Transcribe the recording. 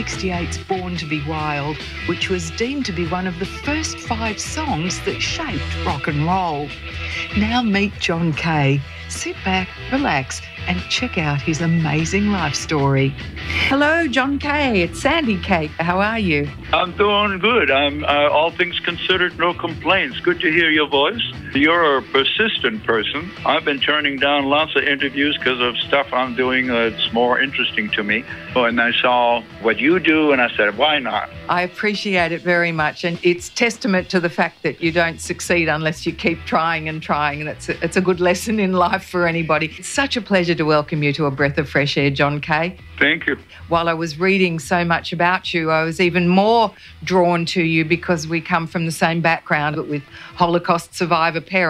1968's Born to be Wild, which was deemed to be one of the first 5 songs that shaped rock and roll. Now meet John Kay. Sit back, relax, and check out his amazing life story. Hello, John Kay. It's Sandy Kay. How are you? I'm doing good. I'm all things considered, no complaints. Good to hear your voice. You're a persistent person. I've been turning down lots of interviews because of stuff I'm doing that's more interesting to me. And I saw what you do, and I said, why not? I appreciate it very much, and it's testament to the fact that you don't succeed unless you keep trying and trying, and it's a good lesson in life for anybody. It's such a pleasure to welcome you to A Breath of Fresh Air, John Kay. Thank you. While I was reading so much about you, I was even more drawn to you because we come from the same background, but with Holocaust survivor parents.